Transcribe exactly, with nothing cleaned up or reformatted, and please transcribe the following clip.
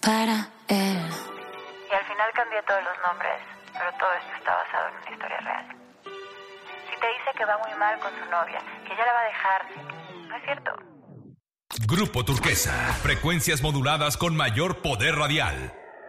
para él. Y al final cambié todos los nombres, pero todo esto está basado en una historia real. Si te dice que va muy mal con su novia, que ya la va a dejar, no es cierto. Grupo Turquesa, frecuencias moduladas con mayor poder radial.